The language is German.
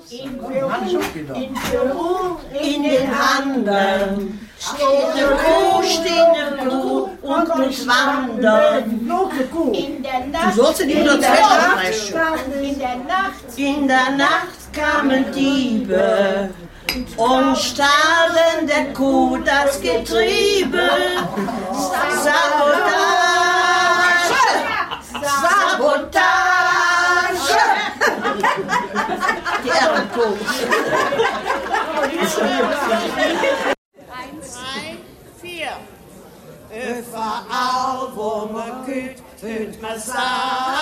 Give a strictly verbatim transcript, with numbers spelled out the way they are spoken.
In Peru, in Peru, in den anderen steht eine Kuh, steht eine Kuh und muss wandern. In der Nacht, Du sollst die in, nur der zwei Nacht sprechen. in der Nacht, in der Nacht kamen Diebe und stahlen der Kuh das Getriebe. Sabotage, Sabotage. Die Ehrenkuh. Eins, zwei, vier. Überall, wo man geht, hört man sagen.